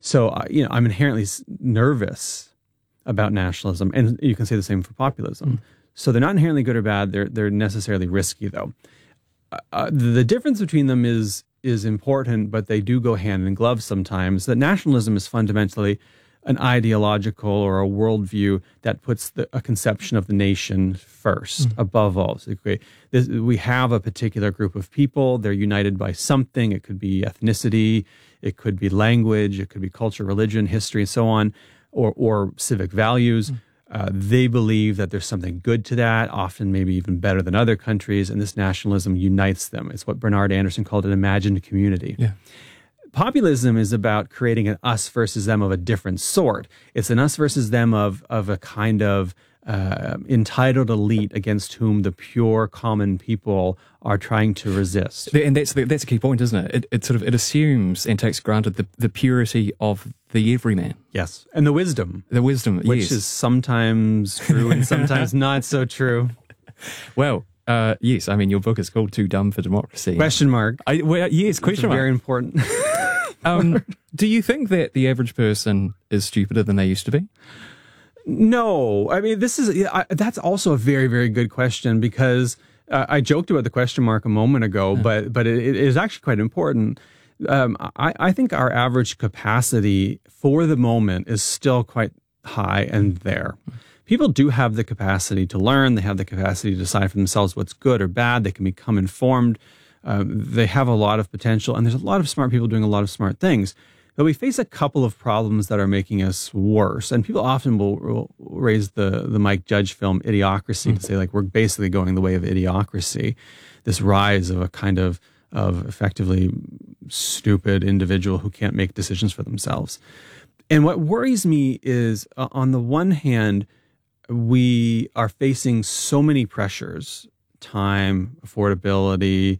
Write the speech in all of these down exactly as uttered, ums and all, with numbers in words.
So, uh, you know, I'm inherently s- nervous about nationalism, and you can say the same for populism. Mm. So they're not inherently good or bad. They're they're necessarily risky, though. Uh, the difference between them is is important, but they do go hand in glove sometimes. That nationalism is fundamentally an ideological or a worldview that puts the, a conception of the nation first, mm. above all. So okay, this, we have a particular group of people. They're united by something. It could be ethnicity, it could be language, it could be culture, religion, history, and so on, or or civic values. Mm. Uh, they believe that there's something good to that, often maybe even better than other countries, and this nationalism unites them. It's what Bernard Anderson called an imagined community. Yeah. Populism is about creating an us versus them of a different sort. It's an us versus them of of a kind of uh, entitled elite against whom the pure common people are trying to resist. And that's the, that's a key point, isn't it? It, it sort of it assumes and takes granted the, the purity of the everyman. Yes, and the wisdom, the wisdom, which yes. is sometimes true and sometimes not so true. Well. Uh, yes, I mean, your book is called Too Dumb for Democracy. Question mark. I, well, yes, question mark. Very important. um, do you think that the average person is stupider than they used to be? No. I mean, this is I, that's also a very, very good question, because uh, I joked about the question mark a moment ago, yeah. but but it, it is actually quite important. Um, I, I think our average capacity for the moment is still quite high and there. People do have the capacity to learn. They have the capacity to decide for themselves what's good or bad. They can become informed. Um, they have a lot of potential, and there's a lot of smart people doing a lot of smart things. But we face a couple of problems that are making us worse. And people often will, will raise the, the Mike Judge film Idiocracy mm-hmm. to say, like, we're basically going the way of idiocracy, this rise of a kind of, of effectively stupid individual who can't make decisions for themselves. And what worries me is, uh, on the one hand, we are facing so many pressures: time, affordability,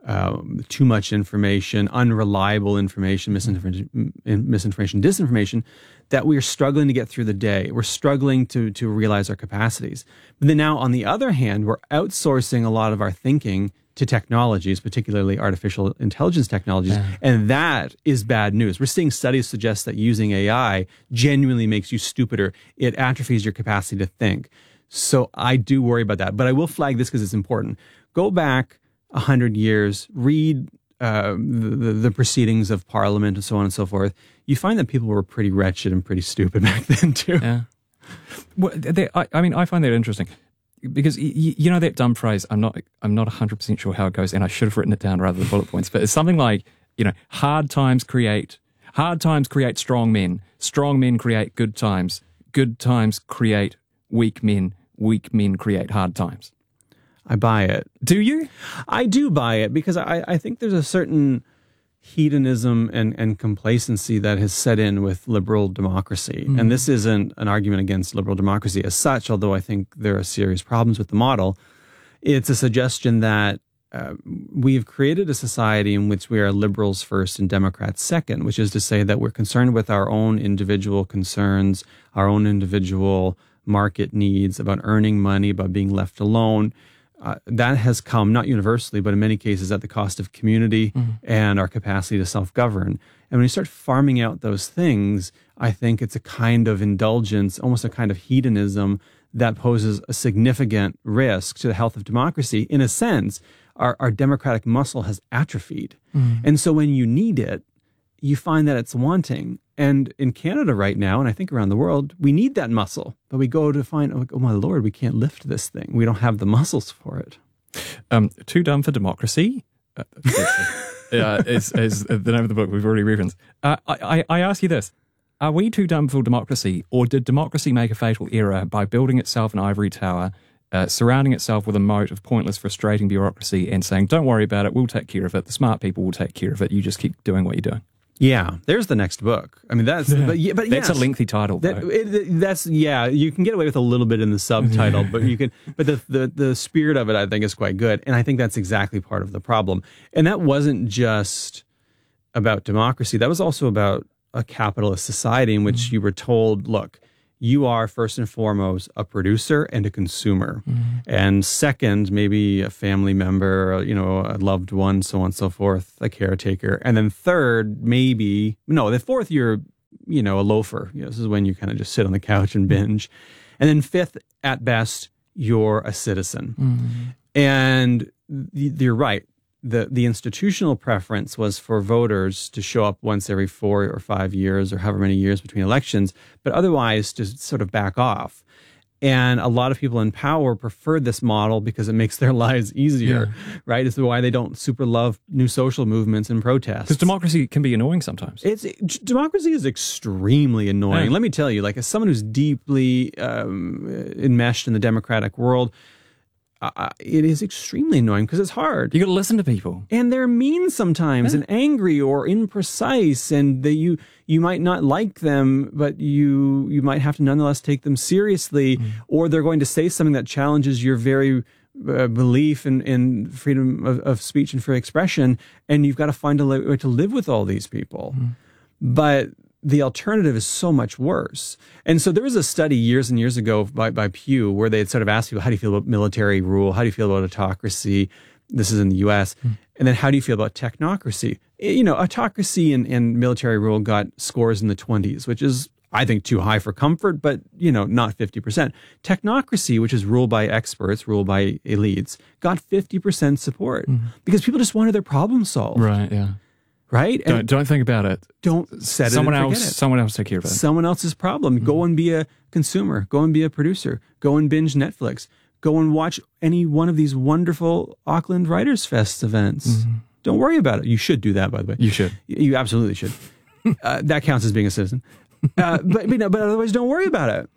um, too much information, unreliable information, misinformation, misinformation, disinformation, that we are struggling to get through the day. We're struggling to to realize our capacities. But then now, on the other hand, we're outsourcing a lot of our thinking to technologies, particularly artificial intelligence technologies, yeah. and that is bad news. We're seeing studies suggest that using A I genuinely makes you stupider. It atrophies your capacity to think. So I do worry about that. But I will flag this because it's important. Go back a hundred years, read uh, the, the proceedings of Parliament and so on and so forth. You find that people were pretty wretched and pretty stupid back then too. Yeah. Well, they, I, I mean, I find that interesting. Because y- you know that dumb phrase, I'm not I'm not one hundred percent sure how it goes, and I should have written it down rather than bullet points, but it's something like, you know, hard times create hard times create strong men, strong men create good times, good times create weak men, weak men create hard times. I buy it. Do you? I do buy it, because I, I think there's a certain hedonism and, and complacency that has set in with liberal democracy. Mm. And this isn't an argument against liberal democracy as such, although I think there are serious problems with the model. It's a suggestion that uh, we've created a society in which we are liberals first and Democrats second, which is to say that we're concerned with our own individual concerns, our own individual market needs, about earning money, about being left alone. Uh, that has come, not universally, but in many cases at the cost of community mm-hmm. and our capacity to self-govern. And when you start farming out those things, I think it's a kind of indulgence, almost a kind of hedonism that poses a significant risk to the health of democracy. In a sense, our, our democratic muscle has atrophied. Mm-hmm. And so when you need it, you find that it's wanting. And in Canada right now, and I think around the world, we need that muscle. But we go to find, oh, oh my Lord, we can't lift this thing. We don't have the muscles for it. Um, Too Dumb for Democracy uh, uh, is, is the name of the book we've already referenced. Uh, I, I ask you this. Are we too dumb for democracy, or did democracy make a fatal error by building itself an ivory tower, uh, surrounding itself with a moat of pointless, frustrating bureaucracy, and saying, don't worry about it, we'll take care of it, the smart people will take care of it, you just keep doing what you're doing? Yeah, there's the next book. I mean, that's yeah. but, yeah, but that's yes, a lengthy title. That, it, that's yeah. You can get away with a little bit in the subtitle, but you can. But the, the the spirit of it, I think, is quite good, and I think that's exactly part of the problem. And that wasn't just about democracy. That was also about a capitalist society in which mm-hmm. you were told, look, you are first and foremost a producer and a consumer. Mm-hmm. And second, maybe a family member, you know, a loved one, so on and so forth, a caretaker. And then third, maybe, no, the fourth, you're you know, a loafer. You know, this is when you kind of just sit on the couch and binge. And then fifth, at best, you're a citizen. Mm. And you're right. The the institutional preference was for voters to show up once every four or five years or however many years between elections, but otherwise just sort of back off. And a lot of people in power prefer this model because it makes their lives easier, yeah. right? This is why they don't super love new social movements and protests. Because democracy can be annoying sometimes. It's democracy is extremely annoying. Yeah. Let me tell you, like as someone who's deeply um, enmeshed in the democratic world, Uh, it is extremely annoying because it's hard. You got to listen to people, and they're mean sometimes, yeah. and angry or imprecise, and they, you you might not like them, but you you might have to nonetheless take them seriously, mm. or they're going to say something that challenges your very uh, belief in, in freedom of, of speech and free expression, and you've got to find a way to live with all these people. Mm. But the alternative is so much worse. And so there was a study years and years ago by, by Pew where they had sort of asked people, how do you feel about military rule? How do you feel about autocracy? This is in the U S. Mm. And then how do you feel about technocracy? You know, autocracy and, and military rule got scores in the twenties, which is, I think, too high for comfort, but, you know, not fifty percent. Technocracy, which is ruled by experts, ruled by elites, got fifty percent support mm. because people just wanted their problem solved. Right, yeah. Right? Don't, don't think about it. Don't set someone it and else. forget it. Someone else take care of it. Someone else's problem. Mm-hmm. Go and be a consumer. Go and be a producer. Go and binge Netflix. Go and watch any one of these wonderful Auckland Writers' Fest events. Mm-hmm. Don't worry about it. You should do that, by the way. You should. You absolutely should. uh, that counts as being a citizen. Uh, but, but but otherwise, don't worry about it.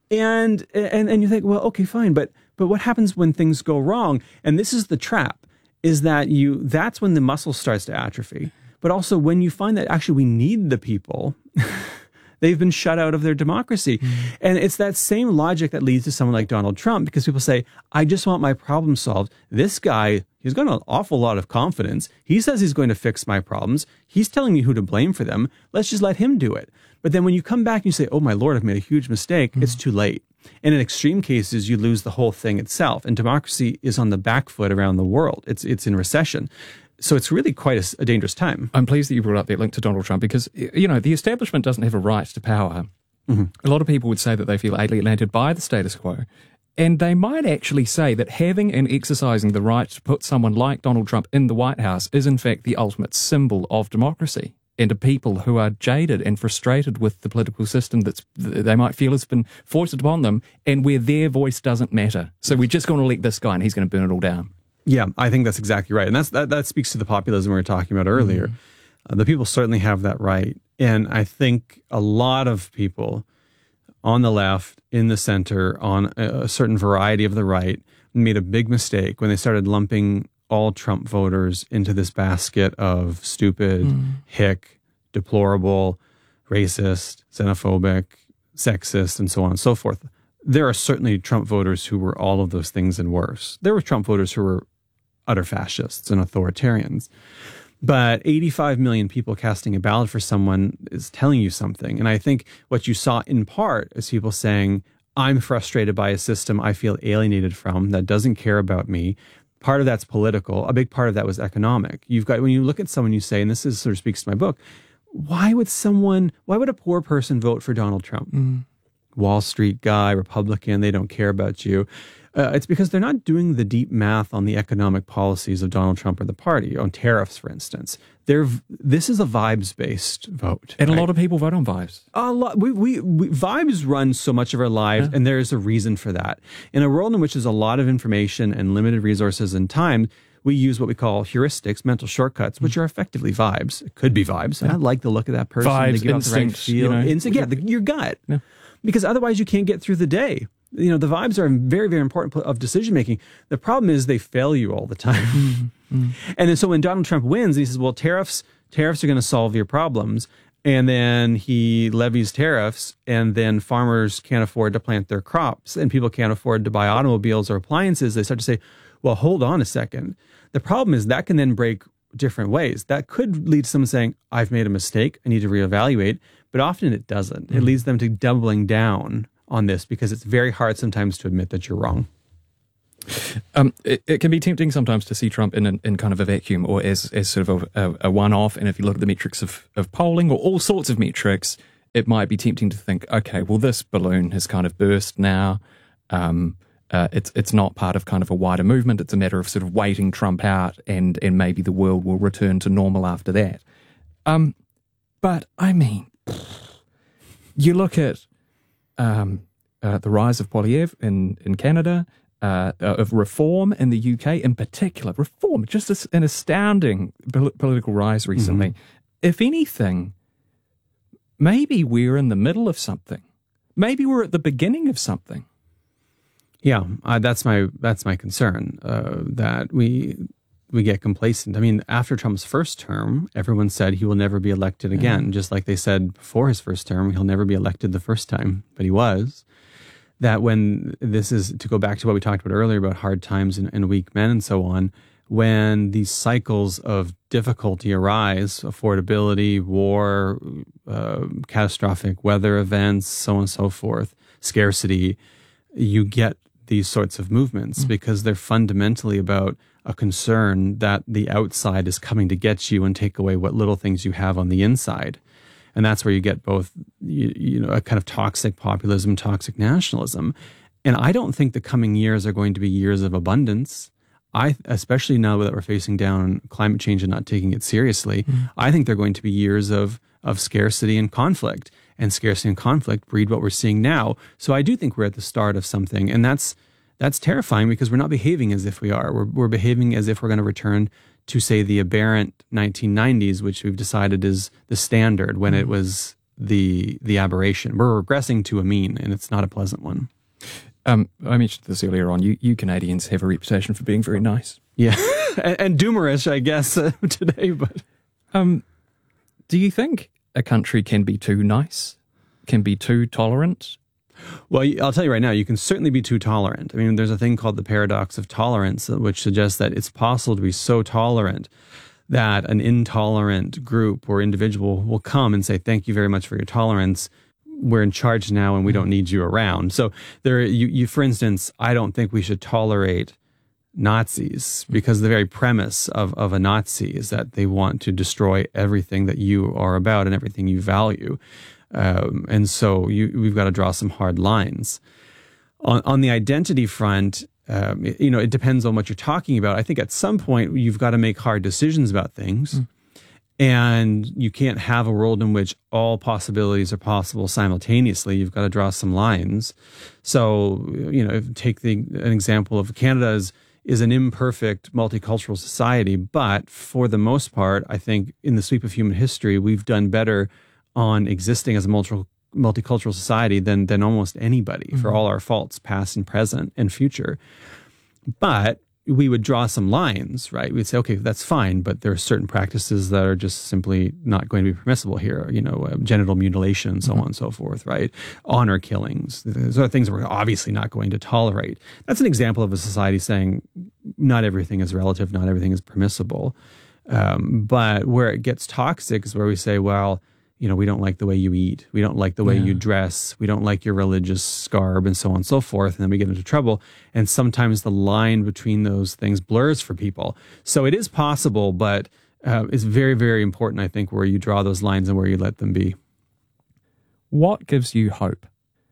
And and and you think, well, okay, fine. But but what happens when things go wrong? And this is the trap: is that you that's when the muscle starts to atrophy. But also when you find that actually we need the people, they've been shut out of their democracy. Mm. And it's that same logic that leads to someone like Donald Trump, because people say, I just want my problem solved. This guy, he's got an awful lot of confidence. He says he's going to fix my problems. He's telling me who to blame for them. Let's just let him do it. But then when you come back and you say, oh, my Lord, I've made a huge mistake, mm. it's too late. And in extreme cases, you lose the whole thing itself. And democracy is on the back foot around the world. It's, it's in recession. So it's really quite a, a dangerous time. I'm pleased that you brought up that link to Donald Trump because, you know, the establishment doesn't have a right to power. Mm-hmm. A lot of people would say that they feel alienated by the status quo. And they might actually say that having and exercising the right to put someone like Donald Trump in the White House is, in fact, the ultimate symbol of democracy. And to people who are jaded and frustrated with the political system that's they might feel has been foisted upon them and where their voice doesn't matter. So we're just going to elect this guy and he's going to burn it all down. Yeah, I think that's exactly right. And that's that, that speaks to the populism we were talking about earlier. Mm. Uh, the people certainly have that right. And I think a lot of people on the left, in the center, on a, a certain variety of the right, made a big mistake when they started lumping all Trump voters into this basket of stupid, mm. hick, deplorable, racist, xenophobic, sexist, and so on and so forth. There are certainly Trump voters who were all of those things and worse. There were Trump voters who were utter fascists and authoritarians. But eighty-five million people casting a ballot for someone is telling you something. And I think what you saw in part is people saying, I'm frustrated by a system I feel alienated from that doesn't care about me. Part of that's political. A big part of that was economic. You've got, when you look at someone, you say, and this is sort of speaks to my book, why would someone, why would a poor person vote for Donald Trump? Mm. Wall Street guy, Republican, they don't care about you. Uh, it's because they're not doing the deep math on the economic policies of Donald Trump or the party, on tariffs, for instance. They're, this is a vibes-based vote. And right? a lot of people vote on vibes. A lot. We, we, we, vibes run so much of our lives, yeah. and there's a reason for that. In a world in which there's a lot of information and limited resources and time, we use what we call heuristics, mental shortcuts, which are effectively vibes. It could be vibes. Yeah. I like the look of that person. Vibes, they give instinct, out the right feel. You know? Instinct, yeah, the, your gut. Yeah. Because otherwise you can't get through the day. You know, the vibes are very, very important of decision making. The problem is they fail you all the time. Mm-hmm. And then so when Donald Trump wins, he says, well, tariffs, tariffs are going to solve your problems. And then he levies tariffs, and then farmers can't afford to plant their crops, and people can't afford to buy automobiles or appliances. They start to say, well, hold on a second. The problem is that can then break different ways. That could lead to someone saying, I've made a mistake, I need to reevaluate. But often it doesn't. Mm-hmm. It leads them to doubling down on this because it's very hard sometimes to admit that you're wrong. Um, it, it can be tempting sometimes to see Trump in, in kind of a vacuum or as, as sort of a, a, a one-off. And if you look at the metrics of, of polling or all sorts of metrics, it might be tempting to think, okay, well, this balloon has kind of burst now. Um, uh, it's it's not part of kind of a wider movement. It's a matter of sort of waiting Trump out, and and maybe the world will return to normal after that. Um, but I mean, you look at um, uh, the rise of Poilievre in in Canada, uh, uh, of reform in the U K in particular. Reform, just a, an astounding pol- political rise recently. Mm-hmm. If anything, maybe we're in the middle of something. Maybe we're at the beginning of something. Yeah, uh, that's my that's my concern, uh, that we we get complacent. I mean, after Trump's first term, everyone said he will never be elected again, mm-hmm. just like they said before his first term, he'll never be elected the first time, but he was. That when this is, to go back to what we talked about earlier about hard times and, and weak men and so on, when these cycles of difficulty arise, affordability, war, uh, catastrophic weather events, so on and so forth, scarcity, you get these sorts of movements mm-hmm. because they're fundamentally about a concern that the outside is coming to get you and take away what little things you have on the inside. And that's where you get both, you, you know, a kind of toxic populism, toxic nationalism. And I don't think the coming years are going to be years of abundance. I, especially now that we're facing down climate change and not taking it seriously, mm-hmm. I think they're going to be years of of scarcity and conflict. And scarcity and conflict breed what we're seeing now. So I do think we're at the start of something, and that's that's terrifying because we're not behaving as if we are. We're we're behaving as if we're going to return to, say, the aberrant nineteen nineties, which we've decided is the standard when mm-hmm. it was the the aberration. We're regressing to a mean, and it's not a pleasant one. Um, I mentioned this earlier on. You, you Canadians have a reputation for being very nice. Yeah, and, and doomerish, I guess, uh, today. But um, do you think a country can be too nice, can be too tolerant? Well, I'll tell you right now, you can certainly be too tolerant. I mean, there's a thing called the paradox of tolerance, which suggests that it's possible to be so tolerant that an intolerant group or individual will come and say, thank you very much for your tolerance. We're in charge now and we don't need you around. So there, you, you, for instance, I don't think we should tolerate Nazis because the very premise of, of a Nazi is that they want to destroy everything that you are about and everything you value. Um, and so you, we've got to draw some hard lines. On, on the identity front, um, it, you know, it depends on what you're talking about. I think at some point you've got to make hard decisions about things. Mm. And you can't have a world in which all possibilities are possible simultaneously. You've got to draw some lines. So, you know, take the, an example of Canada is, is an imperfect multicultural society, but for the most part, I think in the sweep of human history, we've done better on existing as a multi, multicultural society than than almost anybody mm-hmm. for all our faults, past and present and future. But we would draw some lines, right? We'd say, okay, that's fine, but there are certain practices that are just simply not going to be permissible here. You know, uh, genital mutilation, so mm-hmm. on and so forth, right? Honor killings. Those are things we're obviously not going to tolerate. That's an example of a society saying not everything is relative, not everything is permissible. Um, but where it gets toxic is where we say, well, you know, we don't like the way you eat. We don't like the way yeah. you dress. We don't like your religious garb and so on and so forth. And then we get into trouble. And sometimes the line between those things blurs for people. So it is possible, but uh, it's very, very important, I think, where you draw those lines and where you let them be. What gives you hope?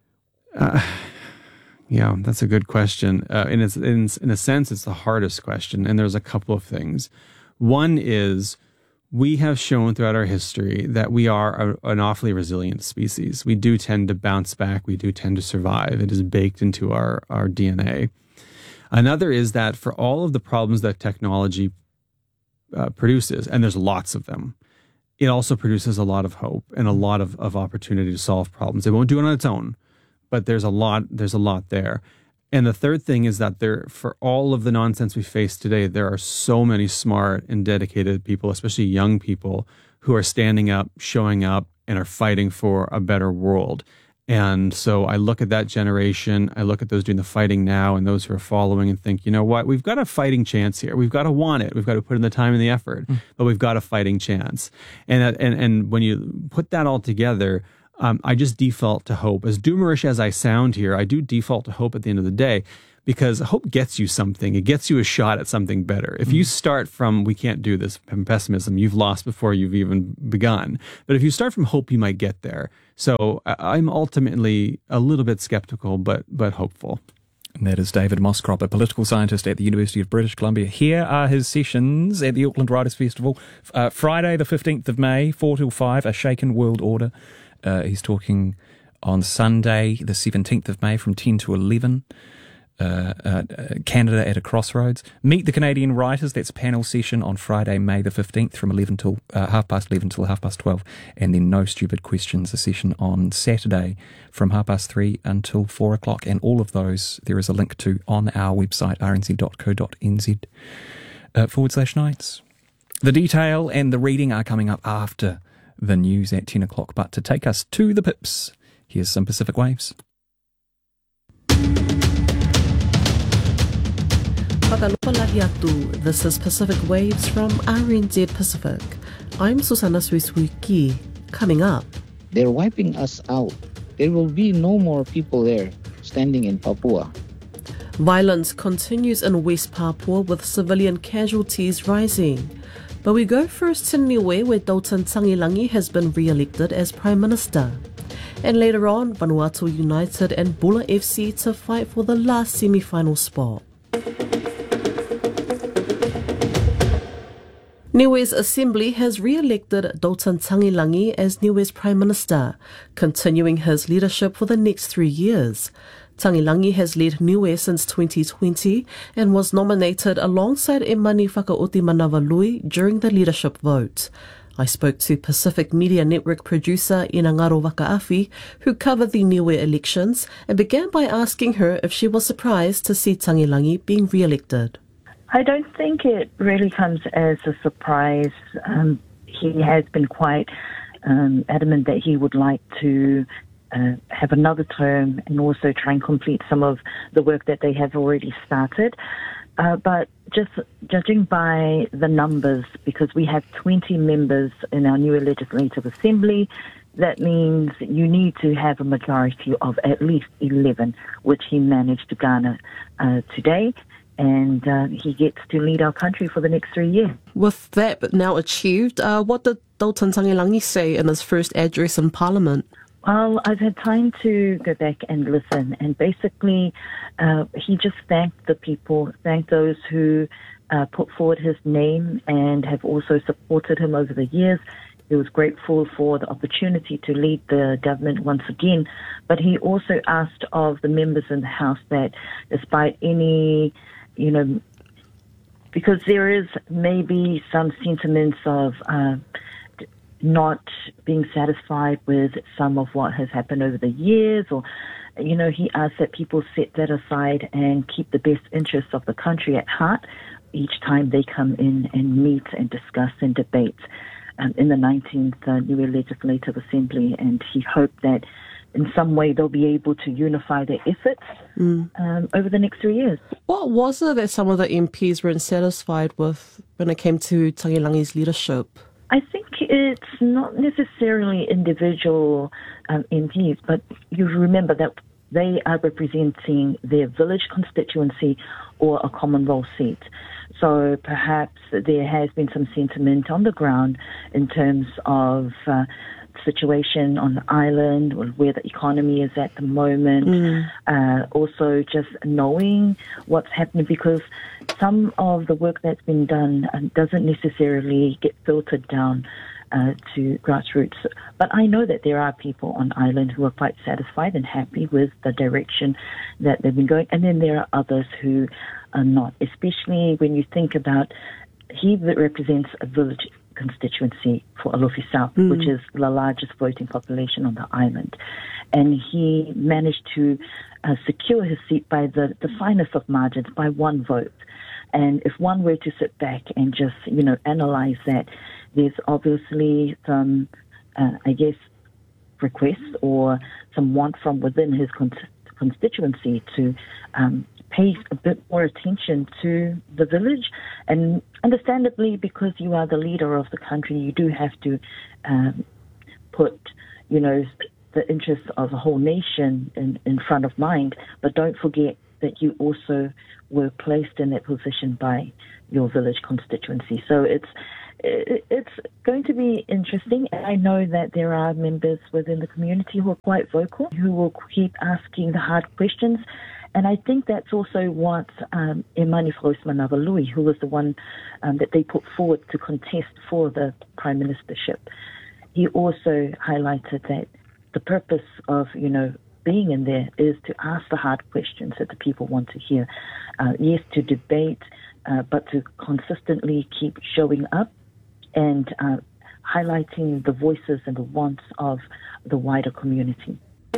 Uh, yeah, that's a good question. Uh, in, its, in, in a sense, it's the hardest question. And there's a couple of things. One is, we have shown throughout our history that we are a, an awfully resilient species. We do tend to bounce back. We do tend to survive. It is baked into our, our D N A. Another is that for all of the problems that technology uh, produces, and there's lots of them, it also produces a lot of hope and a lot of, of opportunity to solve problems. It won't do it on its own, but there's a lot, there's a lot there. And the third thing is that there, for all of the nonsense we face today, there are so many smart and dedicated people, especially young people, who are standing up, showing up, and are fighting for a better world. And so I look at that generation, I look at those doing the fighting now and those who are following and think, you know what, we've got a fighting chance here. We've got to want it. We've got to put in the time and the effort, mm. but we've got a fighting chance. And, that, and, and when you put that all together, Um, I just default to hope. As doomerish as I sound here, I do default to hope at the end of the day. because hope gets you something. It gets you a shot at something better. If you start from, we can't do this, from pessimism, you've lost before you've even begun. But if you start from hope, you might get there. So I'm ultimately a little bit skeptical, but but hopeful. And that is David Moscrop, a political scientist at the University of British Columbia. Here are his sessions at the Auckland Writers' Festival. Uh, Friday the fifteenth of May, four till five, A Shaken World Order. Uh, he's talking on Sunday the seventeenth of May from ten to eleven. Uh, uh, Canada at a Crossroads. Meet the Canadian Writers. That's a panel session on Friday, May the fifteenth from eleven till uh, half past eleven till half past twelve. And then No Stupid Questions, a session on Saturday from half past three until four o'clock. And all of those there is a link to on our website, r n z dot co dot n z uh, forward slash nights. The detail and the reading are coming up after the news at ten o'clock. But to take us to the pips, here's some Pacific Waves. This is Pacific Waves from R N Z Pacific. I'm Susanna Suisuiki. Coming up, they're wiping us out. There will be no more people there standing in Papua. Violence continues in West Papua with civilian casualties rising. But we go first to Niue, where Dalton Tangilangi has been re-elected as Prime Minister. And later on, Vanuatu United and Bula F C to fight for the last semi-final spot. Niue's Assembly has re-elected Dalton Tangilangi as Niue's Prime Minister, continuing his leadership for the next three years. Tangilangi has led Niue since twenty twenty and was nominated alongside Emani Whakaoti Manavalui during the leadership vote. I spoke to Pacific Media Network producer Inangaro Wakaafi, who covered the Niue elections, and began by asking her if she was surprised to see Tangilangi being re-elected. I don't think it really comes as a surprise. Um, he has been quite um, adamant that he would like to uh, have another term and also try and complete some of the work that they have already started. Uh, but just judging by the numbers, because we have twenty members in our new Legislative Assembly, that means you need to have a majority of at least eleven, which he managed to garner uh, today. And uh, he gets to lead our country for the next three years. With that now achieved, uh, what did Dalton Tangilangi say in his first address in Parliament? Well, I've had time to go back and listen, and basically uh, he just thanked the people, thanked those who uh, put forward his name and have also supported him over the years. He was grateful for the opportunity to lead the government once again, but he also asked of the members in the House that despite any you know, because there is maybe some sentiments of uh, not being satisfied with some of what has happened over the years, or, you know, he asked that people set that aside and keep the best interests of the country at heart each time they come in and meet and discuss and debate um, in the nineteenth uh, Niue Legislative Assembly. And he hoped that in some way they'll be able to unify their efforts mm. um, over the next three years. What was it that some of the M Ps weren't satisfied with when it came to Tangilangi's leadership? I think it's not necessarily individual um, M Ps, but you remember that they are representing their village constituency or a common role seat. So perhaps there has been some sentiment on the ground in terms of uh, situation on the island, or where the economy is at the moment. Mm. Uh, also just knowing what's happening, because some of the work that's been done uh, doesn't necessarily get filtered down uh, to grassroots. But I know that there are people on island who are quite satisfied and happy with the direction that they've been going. And then there are others who are not, especially when you think about he represents a village constituency for Alofi South, mm. which is the largest voting population on the island. And he managed to uh, secure his seat by the, the finest of margins, by one vote. And if one were to sit back and just, you know, analyze that, there's obviously some, uh, I guess, requests or some want from within his con- constituency to um, pay a bit more attention to the village. And understandably, because you are the leader of the country, you do have to um, put, you know, the interests of the whole nation in, in front of mind. But don't forget that you also were placed in that position by your village constituency. So it's it's going to be interesting. I know that there are members within the community who are quite vocal, who will keep asking the hard questions. And I think that's also what um, Emani Frosmanava-Lui, who was the one um, that they put forward to contest for the prime ministership, he also highlighted that the purpose of, you know, being in there is to ask the hard questions that the people want to hear. Uh, yes, to debate, uh, but to consistently keep showing up and uh, highlighting the voices and the wants of the wider community.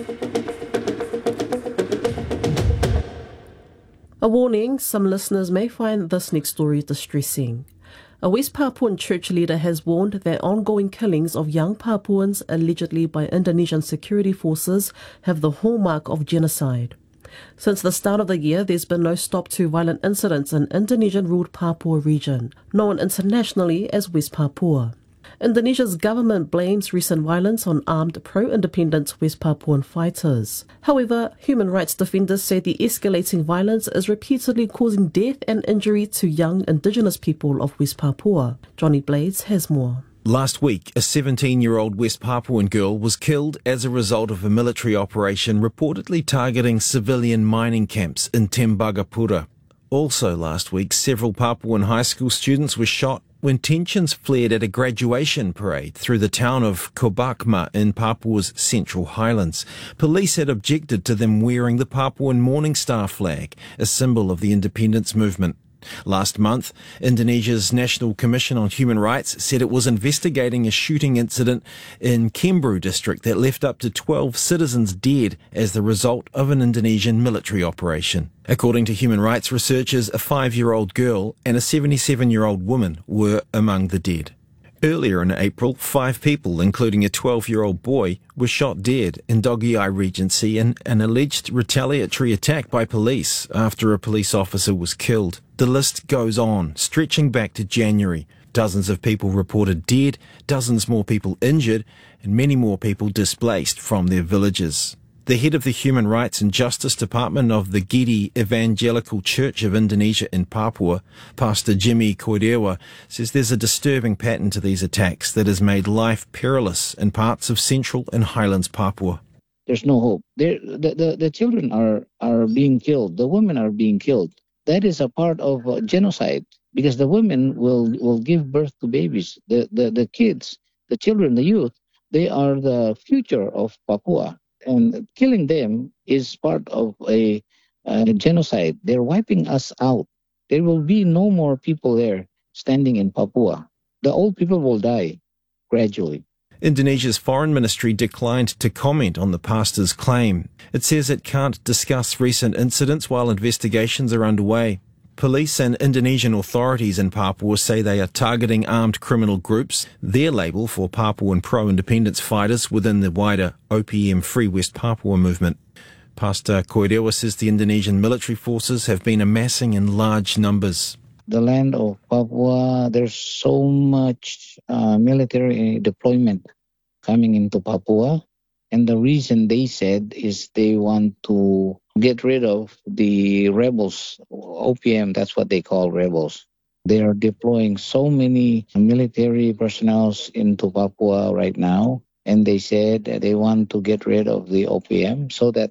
A warning, some listeners may find this next story distressing. A West Papuan church leader has warned that ongoing killings of young Papuans allegedly by Indonesian security forces have the hallmark of genocide. Since the start of the year, there's been no stop to violent incidents in Indonesian-ruled Papua region, known internationally as West Papua. Indonesia's government blames recent violence on armed pro-independence West Papuan fighters. However, human rights defenders say the escalating violence is repeatedly causing death and injury to young indigenous people of West Papua. Johnny Blades has more. Last week, a seventeen-year-old West Papuan girl was killed as a result of a military operation reportedly targeting civilian mining camps in Tembagapura. Also last week, several Papuan high school students were shot when tensions flared at a graduation parade through the town of Kobakma in Papua's Central Highlands. Police had objected to them wearing the Papuan Morning Star flag, a symbol of the independence movement. Last month, Indonesia's National Commission on Human Rights said it was investigating a shooting incident in Kembru district that left up to twelve citizens dead as the result of an Indonesian military operation. According to human rights researchers, a five-year-old girl and a seventy-seven-year-old woman were among the dead. Earlier in April, five people, including a twelve-year-old boy, were shot dead in Dogiai Regency in an alleged retaliatory attack by police after a police officer was killed. The list goes on, stretching back to January. Dozens of people reported dead, dozens more people injured, and many more people displaced from their villages. The head of the Human Rights and Justice Department of the Gidi Evangelical Church of Indonesia in Papua, Pastor Jimmy Koidewa, says there's a disturbing pattern to these attacks that has made life perilous in parts of Central and Highlands Papua. There's no hope. There, the, the, the children are, are being killed. The women are being killed. That is a part of uh, genocide, because the women will, will give birth to babies. The, the, the kids, the children, the youth, they are the future of Papua. And killing them is part of a, a genocide. They're wiping us out. There will be no more people there standing in Papua. The old people will die gradually. Indonesia's foreign ministry declined to comment on the pastor's claim. It says it can't discuss recent incidents while investigations are underway. Police and Indonesian authorities in Papua say they are targeting armed criminal groups, their label for Papuan pro-independence fighters within the wider O P M Free West Papua movement. Pastor Koidewa says the Indonesian military forces have been amassing in large numbers. The land of Papua, there's so much uh, military deployment coming into Papua. And the reason they said is they want to get rid of the rebels, O P M, that's what they call rebels. They are deploying so many military personnel into Papua right now, and they said that they want to get rid of the O P M so that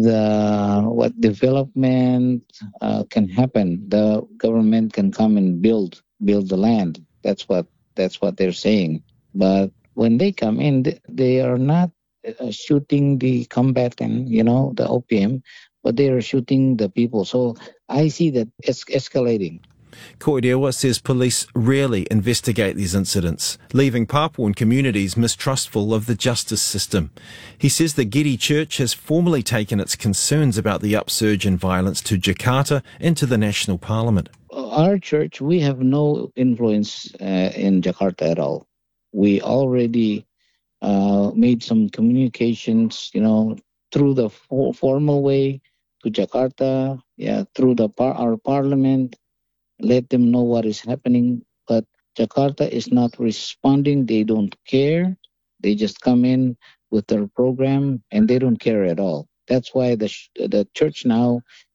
the what development uh, can happen. The government can come and build build the land. That's what that's what they're saying. But when they come in, they are not uh, shooting the combatant, you know, the O P M, but they are shooting the people. So I see that it's escalating. Koidewa says police rarely investigate these incidents, leaving Papuan communities mistrustful of the justice system. He says the Gidi Church has formally taken its concerns about the upsurge in violence to Jakarta and to the National Parliament. Our church, we have no influence uh, in Jakarta at all. We already uh, made some communications, you know, through the for- formal way to Jakarta, yeah, through the par- our parliament. Let them know what is happening, but Jakarta is not responding. They don't care. They just come in with their program and they don't care at all. That's why the the church now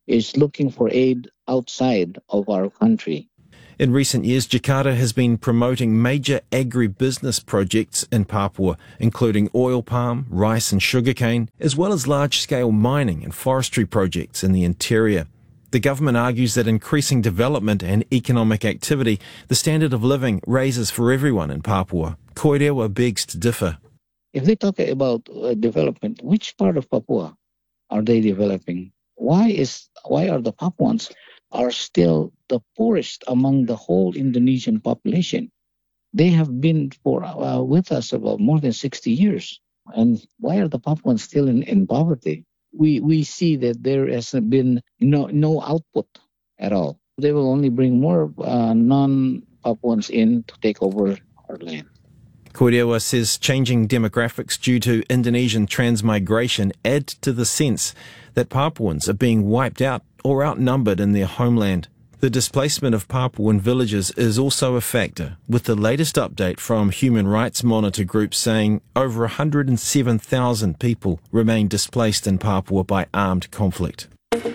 is looking for aid outside of our country. In recent years, Jakarta has been promoting major agribusiness projects in Papua, including oil palm, rice and sugarcane, as well as large-scale mining and forestry projects in the interior. The government argues that increasing development and economic activity, the standard of living raises for everyone in Papua. Koirewa begs to differ. If they talk about uh, development, which part of Papua are they developing? Why is why are the Papuans are still the poorest among the whole Indonesian population? They have been for uh, with us about more than sixty years. And why are the Papuans still in, in poverty? We we see that there has been no no output at all. They will only bring more uh, non-Papuans in to take over our land. Koirewa says changing demographics due to Indonesian transmigration add to the sense that Papuans are being wiped out or outnumbered in their homeland. The displacement of Papuan villages is also a factor, with the latest update from Human Rights Monitor groups saying over one hundred seven thousand people remain displaced in Papua by armed conflict.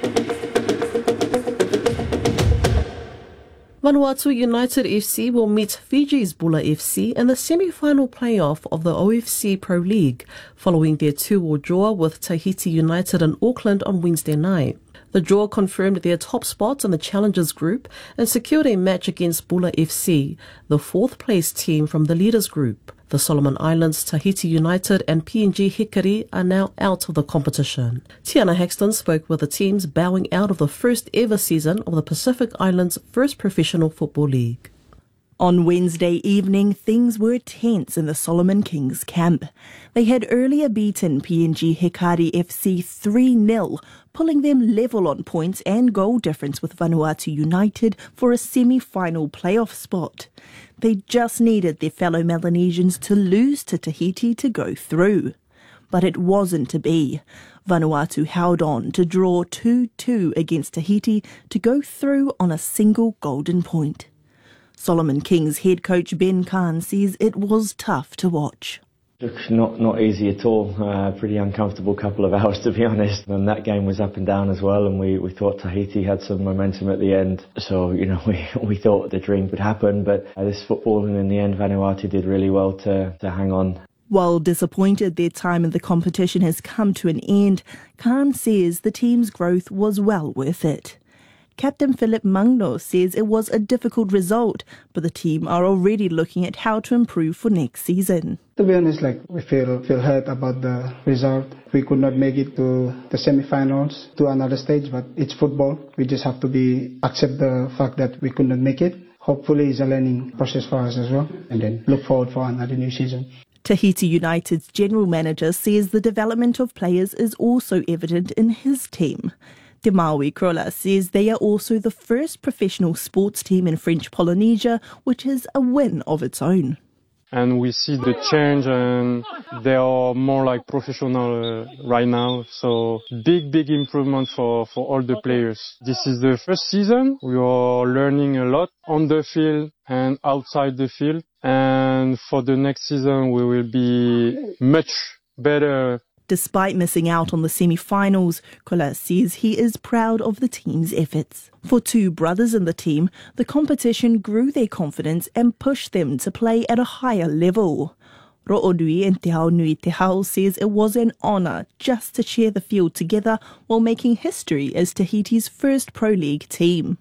Vanuatu United F C will meet Fiji's Bula F C in the semi-final playoff of the O F C Pro League, following their two-all draw with Tahiti United in Auckland on Wednesday night. The draw confirmed their top spot in the Challengers Group and secured a match against Bula F C, the fourth-place team from the Leaders Group. The Solomon Islands, Tahiti United and P N G Hikari are now out of the competition. Tiana Hexton spoke with the teams bowing out of the first ever season of the Pacific Islands' first professional football league. On Wednesday evening, things were tense in the Solomon Kings camp. They had earlier beaten P N G Hikari F C three nil, pulling them level on points and goal difference with Vanuatu United for a semi-final playoff spot. They just needed their fellow Melanesians to lose to Tahiti to go through. But it wasn't to be. Vanuatu held on to draw two two against Tahiti to go through on a single golden point. Solomon Kings head coach Ben Khan says it was tough to watch. Look, not not easy at all. Uh, pretty uncomfortable couple of hours, to be honest. And that game was up and down as well, and we, we thought Tahiti had some momentum at the end. So, you know, we, we thought the dream would happen, but uh, this football, and in the end, Vanuatu did really well to, to hang on. While disappointed their time in the competition has come to an end, Khan says the team's growth was well worth it. Captain Philip Mangno says it was a difficult result, but the team are already looking at how to improve for next season. To be honest, like we feel feel hurt about the result. We could not make it to the semi-finals, to another stage, but it's football. We just have to be accept the fact that we could not make it. Hopefully it's a learning process for us as well, and then look forward for another new season. Tahiti United's general manager says the development of players is also evident in his team. Te Maui Krola says they are also the first professional sports team in French Polynesia, which is a win of its own. And we see the change, and they are more like professional uh, right now. So big, big improvement for, for all the players. This is the first season. We are learning a lot on the field and outside the field. And for the next season, we will be much better. Despite missing out on the semi-finals, Kola says he is proud of the team's efforts. For two brothers in the team, the competition grew their confidence and pushed them to play at a higher level. Ro'onui and Te Hao Nui Te Hao says it was an honour just to share the field together while making history as Tahiti's first Pro League team.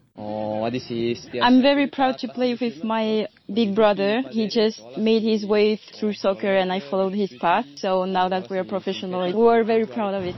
I'm very proud to play with my big brother. He just made his way through soccer and I followed his path. So now that we're professional, we're very proud of it.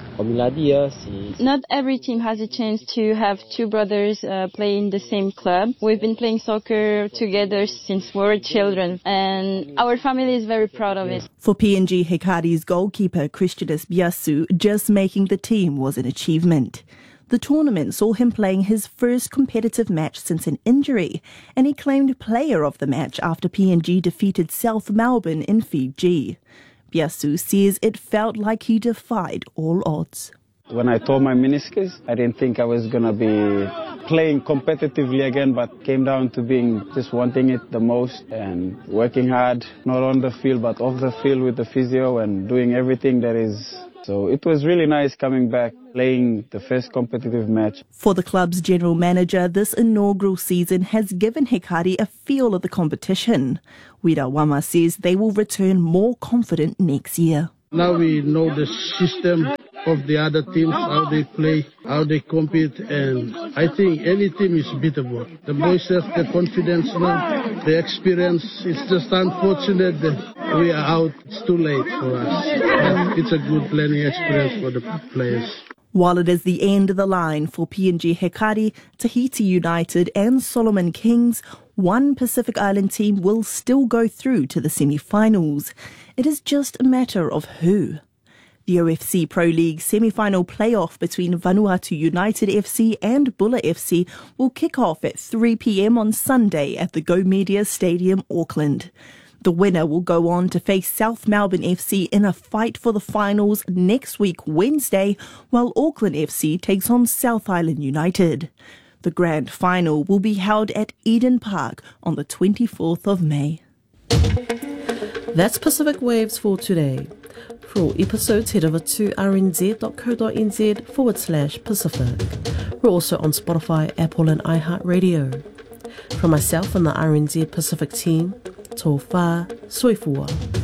Not every team has a chance to have two brothers uh, play in the same club. We've been playing soccer together since we were children and our family is very proud of it. For P N G Hikari's goalkeeper Christianis Biasu, just making the team was an achievement. The tournament saw him playing his first competitive match since an injury, and he claimed player of the match after P N G defeated South Melbourne in Fiji. Biasu says it felt like he defied all odds. When I tore my meniscus, I didn't think I was going to be playing competitively again, but came down to being just wanting it the most and working hard, not on the field, but off the field with the physio and doing everything that is So it was really nice coming back, playing the first competitive match. For the club's general manager, this inaugural season has given Hikari a feel of the competition. Wira Wama says they will return more confident next year. Now we know the system of the other teams, how they play, how they compete, and I think any team is beatable. The boys have the confidence now, the experience. It's just unfortunate that we are out. It's too late for us. But it's a good learning experience for the players. While it is the end of the line for P N G Hikari, Tahiti United and Solomon Kings, one Pacific Island team will still go through to the semi-finals. It is just a matter of who. The O F C Pro League semi-final playoff between Vanuatu United F C and Bulla F C will kick off at three p.m. on Sunday at the Go Media Stadium, Auckland. The winner will go on to face South Melbourne F C in a fight for the finals next week, Wednesday, while Auckland F C takes on South Island United. The grand final will be held at Eden Park on the twenty-fourth of May. That's Pacific Waves for today. For all episodes, head over to rnz.co.nz forward slash Pacific. We're also on Spotify, Apple and iHeartRadio. From myself and the R N Z Pacific team, tō whā, soifua.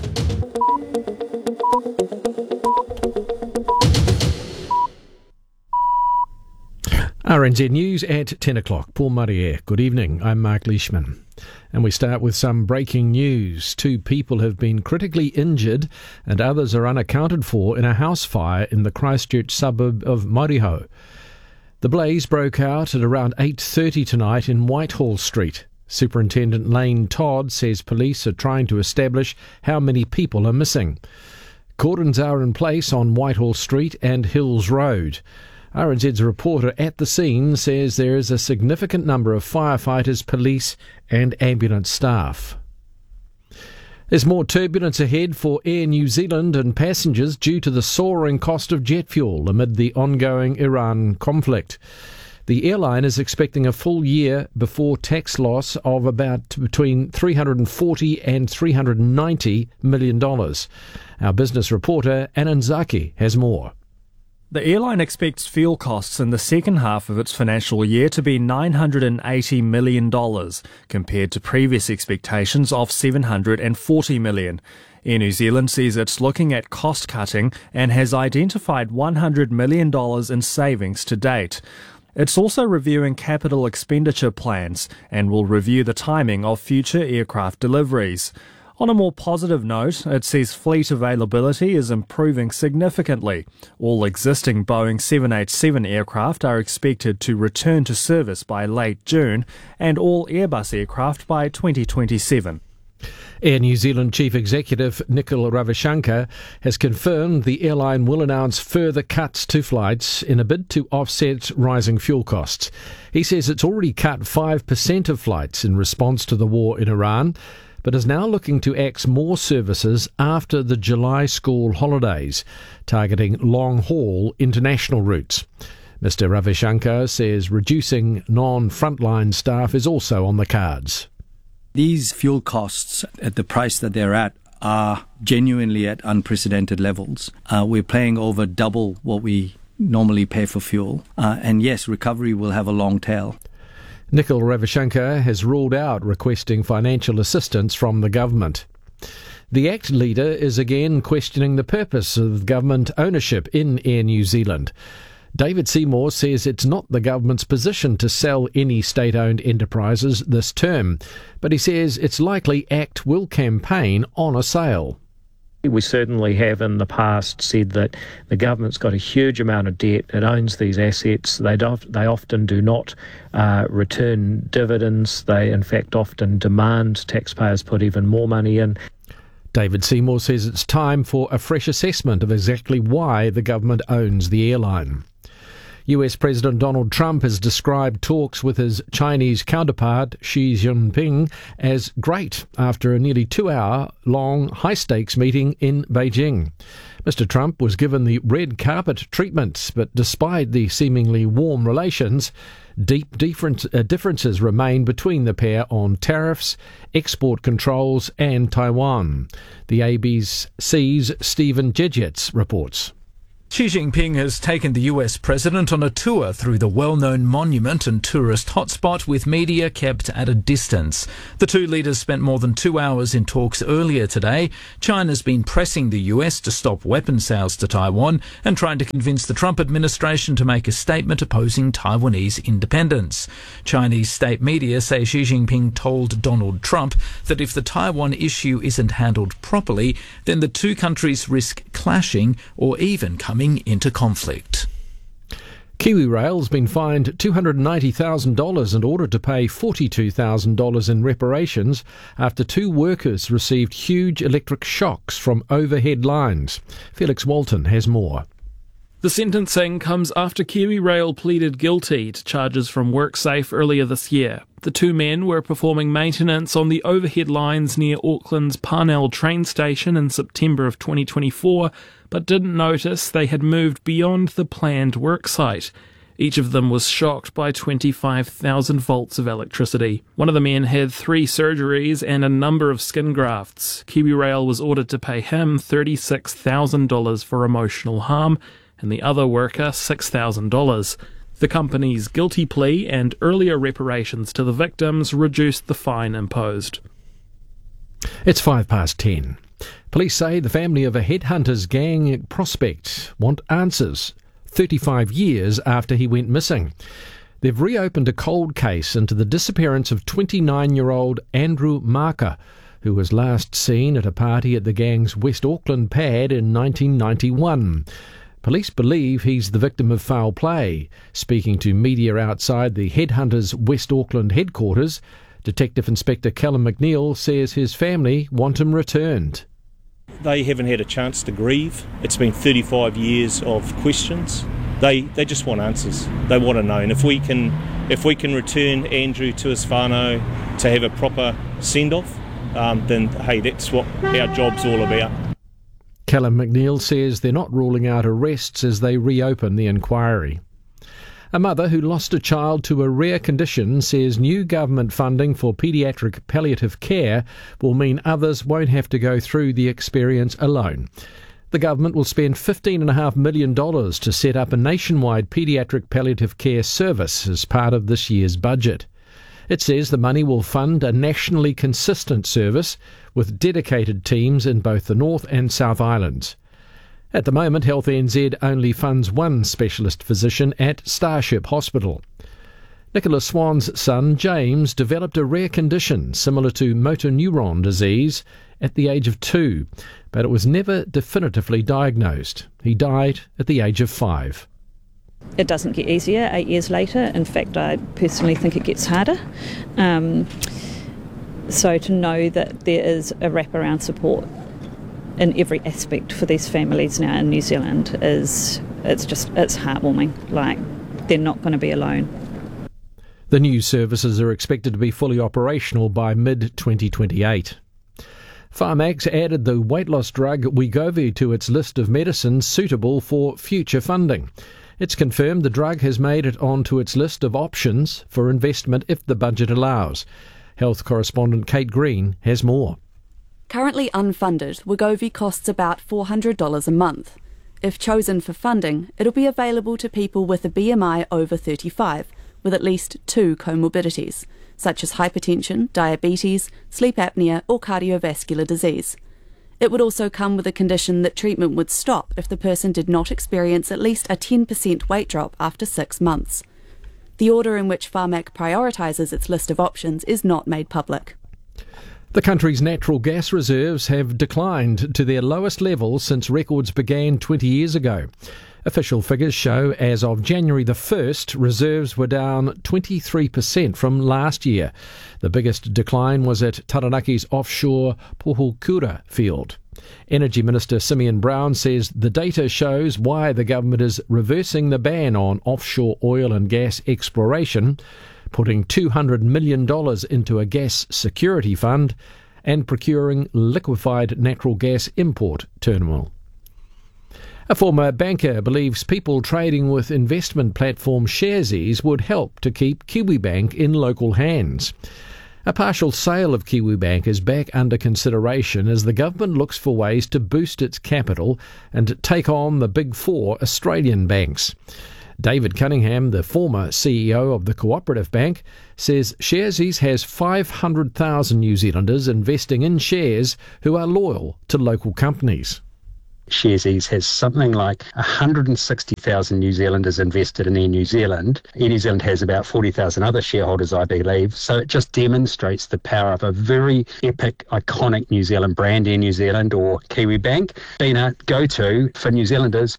R N Z News at ten o'clock. Paul Murray. Good evening. I'm Mark Leishman. And we start with some breaking news. Two people have been critically injured and others are unaccounted for in a house fire in the Christchurch suburb of Mariho. The blaze broke out at around eight thirty tonight in Whitehall Street. Superintendent Lane Todd says police are trying to establish how many people are missing. Cordons are in place on Whitehall Street and Hills Road. R N Z's reporter at the scene says there is a significant number of firefighters, police and ambulance staff. There's more turbulence ahead for Air New Zealand and passengers due to the soaring cost of jet fuel amid the ongoing Iran conflict. The airline is expecting a full year before tax loss of about between three hundred forty and three hundred ninety million dollars. Our business reporter Anand Zaki has more. The airline expects fuel costs in the second half of its financial year to be nine hundred eighty million dollars, compared to previous expectations of seven hundred forty million dollars. Air New Zealand says it's looking at cost cutting and has identified one hundred million dollars in savings to date. It's also reviewing capital expenditure plans and will review the timing of future aircraft deliveries. On a more positive note, it says fleet availability is improving significantly. All existing Boeing seven eighty-seven aircraft are expected to return to service by late June and all Airbus aircraft by twenty twenty-seven. Air New Zealand Chief Executive Nikhil Ravishankar has confirmed the airline will announce further cuts to flights in a bid to offset rising fuel costs. He says it's already cut five percent of flights in response to the war in Iran, but is now looking to axe more services after the July school holidays, targeting long-haul international routes. Mister Ravishankar says reducing non-frontline staff is also on the cards. These fuel costs at the price that they're at are genuinely at unprecedented levels. Uh, we're paying over double what we normally pay for fuel. Uh, and yes, recovery will have a long tail. Nikhil Ravishankar has ruled out requesting financial assistance from the government. The ACT leader is again questioning the purpose of government ownership in Air New Zealand. David Seymour says it's not the government's position to sell any state-owned enterprises this term, but he says it's likely ACT will campaign on a sale. We certainly have in the past said that the government's got a huge amount of debt, it owns these assets, they, do, they often do not uh, return dividends, they in fact often demand taxpayers put even more money in. David Seymour says it's time for a fresh assessment of exactly why the government owns the airline. U S President Donald Trump has described talks with his Chinese counterpart Xi Jinping as great after a nearly two-hour-long high-stakes meeting in Beijing. Mister Trump was given the red carpet treatment, but despite the seemingly warm relations, deep different, uh, differences remain between the pair on tariffs, export controls and Taiwan. The A B C's Stephen Jedgetz reports. Xi Jinping has taken the U S president on a tour through the well-known monument and tourist hotspot, with media kept at a distance. The two leaders spent more than two hours in talks earlier today. China's been pressing the U S to stop weapon sales to Taiwan and trying to convince the Trump administration to make a statement opposing Taiwanese independence. Chinese state media say Xi Jinping told Donald Trump that if the Taiwan issue isn't handled properly, then the two countries risk clashing or even coming into conflict. KiwiRail's been fined two hundred ninety thousand dollars and ordered to pay forty-two thousand dollars in reparations after two workers received huge electric shocks from overhead lines. Felix Walton has more. The sentencing comes after KiwiRail pleaded guilty to charges from WorkSafe earlier this year. The two men were performing maintenance on the overhead lines near Auckland's Parnell train station in September of twenty twenty-four, but didn't notice they had moved beyond the planned work site. Each of them was shocked by twenty-five thousand volts of electricity. One of the men had three surgeries and a number of skin grafts. KiwiRail was ordered to pay him thirty-six thousand dollars for emotional harm, and the other worker six thousand dollars. The company's guilty plea and earlier reparations to the victims reduced the fine imposed. It's five past ten. Police say the family of a headhunters gang prospect want answers thirty-five years after he went missing. They've reopened a cold case into the disappearance of twenty-nine-year-old Andrew Marker, who was last seen at a party at the gang's West Auckland pad in nineteen ninety-one. Police believe he's the victim of foul play. Speaking to media outside the Headhunters West Auckland headquarters, Detective Inspector Callum McNeil says his family want him returned. They haven't had a chance to grieve. It's been thirty-five years of questions. They they just want answers. They want to know. And if we can if we can return Andrew to his whānau to have a proper send-off, um, then hey, that's what our job's all about. Callum McNeil says they're not ruling out arrests as they reopen the inquiry. A mother who lost a child to a rare condition says new government funding for paediatric palliative care will mean others won't have to go through the experience alone. The government will spend fifteen point five million dollars to set up a nationwide paediatric palliative care service as part of this year's budget. It says the money will fund a nationally consistent service with dedicated teams in both the North and South Islands. At the moment, Health N Z only funds one specialist physician at Starship Hospital. Nicola Swan's son, James, developed a rare condition similar to motor neuron disease at the age of two, but it was never definitively diagnosed. He died at the age of five. It doesn't get easier eight years later. In fact, I personally think it gets harder. Um, so to know that there is a wraparound support in every aspect for these families now in New Zealand is, it's just, it's heartwarming. Like, they're not going to be alone. The new services are expected to be fully operational by mid twenty twenty-eight. Pharmax added the weight loss drug Wegovy to its list of medicines suitable for future funding. It's confirmed the drug has made it onto its list of options for investment if the budget allows. Health correspondent Kate Green has more. Currently unfunded, Wegovy costs about four hundred dollars a month. If chosen for funding, it'll be available to people with a B M I over thirty-five, with at least two comorbidities, such as hypertension, diabetes, sleep apnea or cardiovascular disease. It would also come with a condition that treatment would stop if the person did not experience at least a ten percent weight drop after six months. The order in which Pharmac prioritises its list of options is not made public. The country's natural gas reserves have declined to their lowest level since records began twenty years ago. Official figures show as of January the first, reserves were down twenty-three percent from last year. The biggest decline was at Taranaki's offshore Pohokura field. Energy Minister Simeon Brown says the data shows why the government is reversing the ban on offshore oil and gas exploration, putting two hundred million dollars into a gas security fund and procuring liquefied natural gas import terminal. A former banker believes people trading with investment platform Sharesies would help to keep Kiwibank in local hands. A partial sale of Kiwibank is back under consideration as the government looks for ways to boost its capital and take on the big four Australian banks. David Cunningham, the former C E O of the Cooperative Bank, says Sharesies has five hundred thousand New Zealanders investing in shares who are loyal to local companies. Sharesies has something like one hundred sixty thousand New Zealanders invested in Air New Zealand. Air New Zealand has about forty thousand other shareholders, I believe. So it just demonstrates the power of a very epic, iconic New Zealand brand, Air New Zealand or Kiwibank, being a go-to for New Zealanders.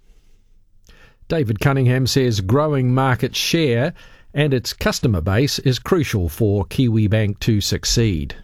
David Cunningham says growing market share and its customer base is crucial for Kiwibank to succeed.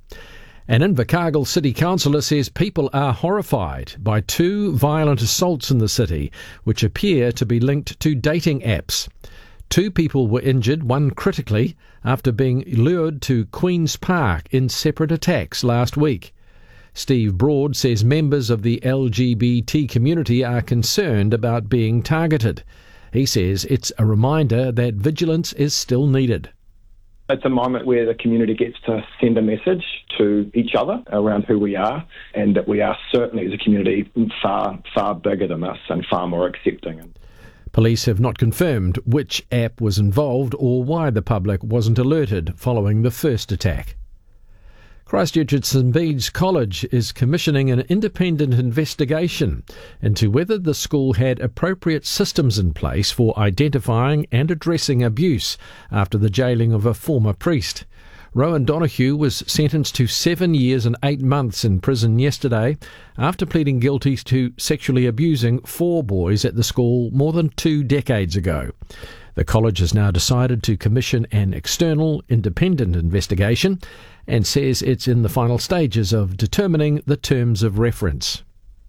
An Invercargill City Councillor says people are horrified by two violent assaults in the city, which appear to be linked to dating apps. Two people were injured, one critically, after being lured to Queen's Park in separate attacks last week. Steve Broad says members of the L G B T community are concerned about being targeted. He says it's a reminder that vigilance is still needed. It's a moment where the community gets to send a message to each other around who we are, and that we are certainly as a community far, far bigger than this and far more accepting. Police have not confirmed which app was involved or why the public wasn't alerted following the first attack. Christchurch at St Bede's College is commissioning an independent investigation into whether the school had appropriate systems in place for identifying and addressing abuse after the jailing of a former priest. Rowan Donoghue was sentenced to seven years and eight months in prison yesterday after pleading guilty to sexually abusing four boys at the school more than two decades ago. The college has now decided to commission an external independent investigation and says it's in the final stages of determining the terms of reference.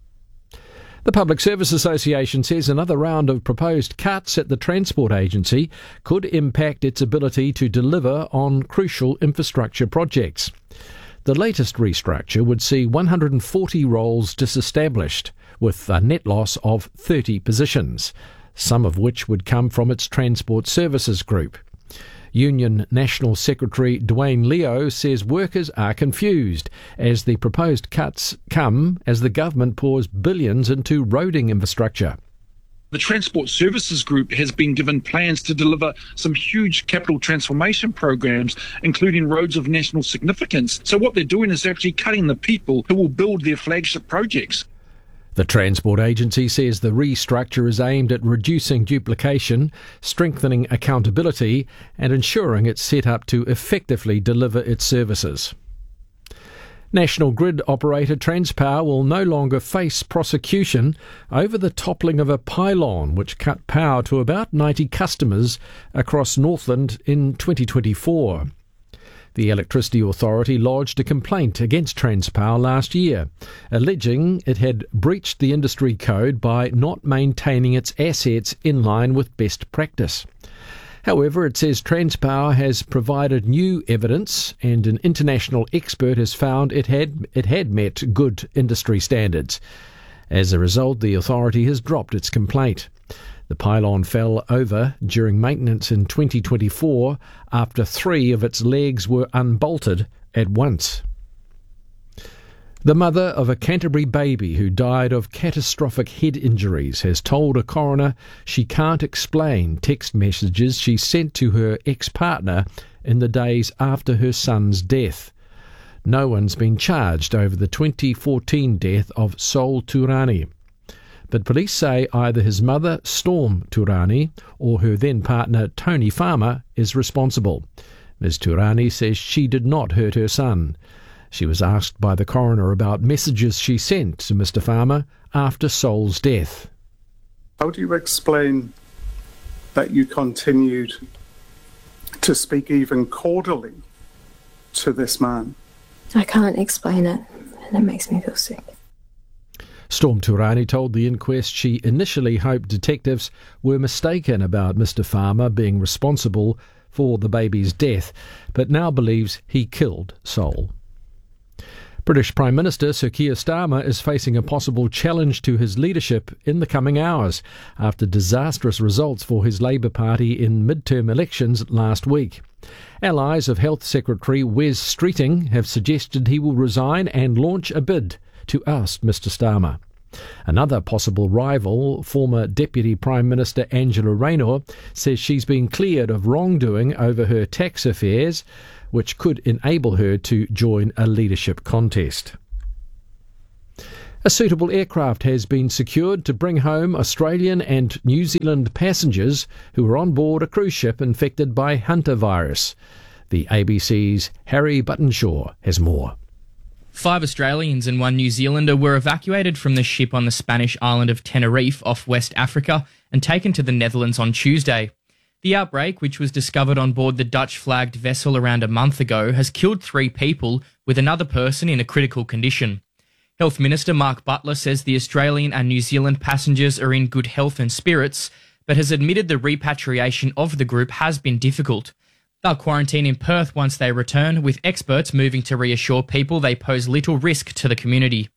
The Public Service Association says another round of proposed cuts at the Transport Agency could impact its ability to deliver on crucial infrastructure projects. The latest restructure would see one hundred forty roles disestablished, with a net loss of thirty positions, some of which would come from its Transport Services Group. Union National Secretary Dwayne Leo says workers are confused as the proposed cuts come as the government pours billions into roading infrastructure. The Transport Services Group has been given plans to deliver some huge capital transformation programs, including roads of national significance. So what they're doing is actually cutting the people who will build their flagship projects. The Transport Agency says the restructure is aimed at reducing duplication, strengthening accountability and ensuring it's set up to effectively deliver its services. National Grid operator Transpower will no longer face prosecution over the toppling of a pylon which cut power to about ninety customers across Northland in twenty twenty-four. The Electricity Authority lodged a complaint against Transpower last year, alleging it had breached the industry code by not maintaining its assets in line with best practice. However, it says Transpower has provided new evidence and an international expert has found it had it had met good industry standards. As a result, the authority has dropped its complaint. The pylon fell over during maintenance in twenty twenty-four after three of its legs were unbolted at once. The mother of a Canterbury baby who died of catastrophic head injuries has told a coroner she can't explain text messages she sent to her ex-partner in the days after her son's death. No one's been charged over the twenty fourteen death of Sol Turani. But police say either his mother, Storm Turani, or her then-partner, Tony Farmer, is responsible. Miz Turani says she did not hurt her son. She was asked by the coroner about messages she sent to Mister Farmer after Sol's death. How do you explain that you continued to speak even cordially to this man? I can't explain it, and it makes me feel sick. Storm Turani told the inquest she initially hoped detectives were mistaken about Mister Farmer being responsible for the baby's death, but now believes he killed Sol. British Prime Minister Sir Keir Starmer is facing a possible challenge to his leadership in the coming hours after disastrous results for his Labour Party in mid-term elections last week. Allies of Health Secretary Wes Streeting have suggested he will resign and launch a bid to oust Mister Starmer. Another possible rival, former Deputy Prime Minister Angela Rayner, says she's been cleared of wrongdoing over her tax affairs, which could enable her to join a leadership contest. A suitable aircraft has been secured to bring home Australian and New Zealand passengers who were on board a cruise ship infected by Hunter virus. The A B C's Harry Buttonshaw has more. Five Australians and one New Zealander were evacuated from the ship on the Spanish island of Tenerife off West Africa and taken to the Netherlands on Tuesday. The outbreak, which was discovered on board the Dutch-flagged vessel around a month ago, has killed three people, with another person in a critical condition. Health Minister Mark Butler says the Australian and New Zealand passengers are in good health and spirits, but has admitted the repatriation of the group has been difficult. They'll quarantine in Perth once they return, with experts moving to reassure people they pose little risk to the community.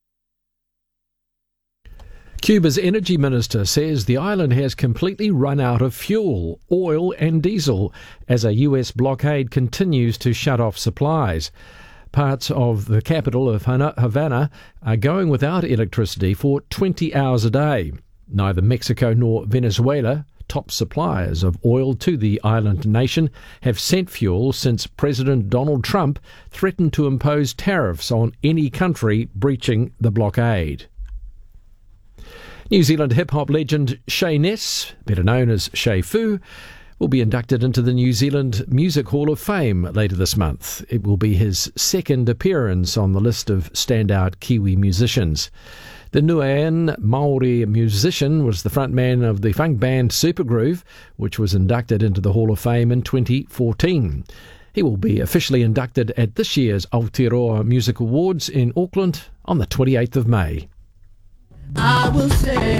Cuba's energy minister says the island has completely run out of fuel, oil and diesel as a U S blockade continues to shut off supplies. Parts of the capital of Havana are going without electricity for twenty hours a day. Neither Mexico nor Venezuela, top suppliers of oil to the island nation, have sent fuel since President Donald Trump threatened to impose tariffs on any country breaching the blockade. New Zealand hip-hop legend Shay Ness, better known as Shay Fu, will be inducted into the New Zealand Music Hall of Fame later this month. It will be his second appearance on the list of standout Kiwi musicians. The Niuean Māori musician was the frontman of the funk band Supergroove, which was inducted into the Hall of Fame in twenty fourteen. He will be officially inducted at this year's Aotearoa Music Awards in Auckland on the twenty-eighth of May. I will say,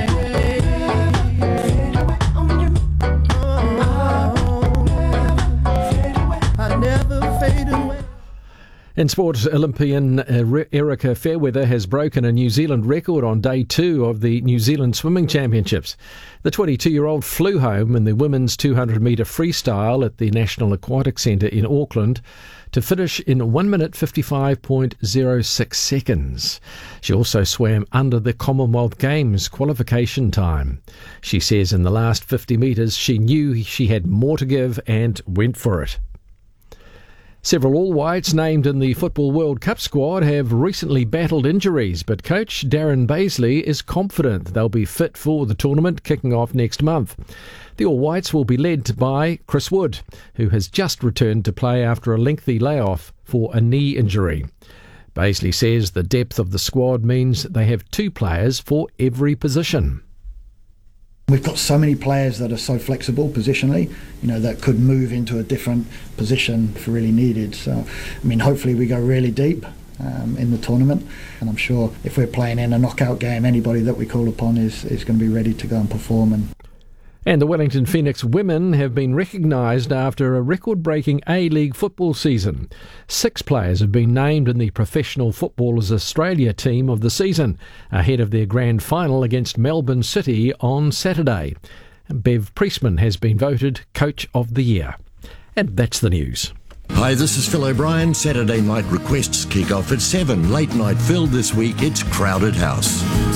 I never fade away. In sport, Olympian Erica Fairweather has broken a New Zealand record on day two of the New Zealand Swimming Championships. The twenty-two-year-old flew home in the women's two hundred metre freestyle at the National Aquatic Centre in Auckland to finish in one minute fifty-five point oh six seconds. She also swam under the Commonwealth Games qualification time. She says in the last fifty metres she knew she had more to give and went for it. Several All Whites named in the Football World Cup squad have recently battled injuries, but coach Darren Baisley is confident they'll be fit for the tournament kicking off next month. The All Whites will be led by Chris Wood, who has just returned to play after a lengthy layoff for a knee injury. Baisley says the depth of the squad means they have two players for every position. We've got so many players that are so flexible positionally, you know, that could move into a different position if really needed. So, I mean, hopefully we go really deep um, in the tournament, and I'm sure if we're playing in a knockout game, anybody that we call upon is, is going to be ready to go and perform. And And the Wellington Phoenix women have been recognised after a record-breaking A-League football season. Six players have been named in the Professional Footballers Australia team of the season, ahead of their grand final against Melbourne City on Saturday. Bev Priestman has been voted Coach of the Year. And that's the news. Hi, this is Phil O'Brien. Saturday night requests kick off at seven. Late night filled this week, it's Crowded House.